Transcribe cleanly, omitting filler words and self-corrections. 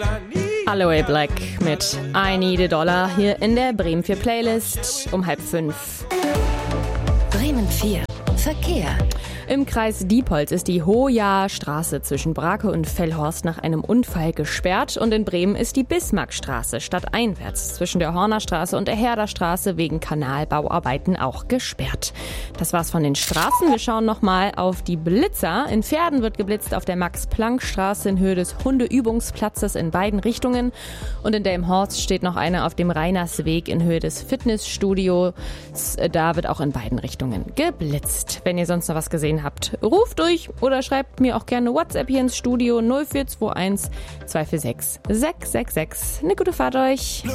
Aloe Black mit I Need a $, hier in der Bremen 4 Playlist um 4:30. Bremen 4 Verkehr. Im Kreis Diepholz ist die Hoher Straße zwischen Brake und Fellhorst nach einem Unfall gesperrt und in Bremen ist die Bismarckstraße stadteinwärts zwischen der Hornerstraße und der Herderstraße wegen Kanalbauarbeiten auch gesperrt. Das war's von den Straßen. Wir schauen nochmal auf die Blitzer. In Verden wird geblitzt auf der Max-Planck-Straße in Höhe des Hundeübungsplatzes in beiden Richtungen und in Delmenhorst steht noch eine auf dem Reinersweg in Höhe des Fitnessstudios. Da wird auch in beiden Richtungen geblitzt. Wenn ihr sonst noch was gesehen habt, ruft durch oder schreibt mir auch gerne WhatsApp hier ins Studio 0421 246 666. Eine gute Fahrt euch.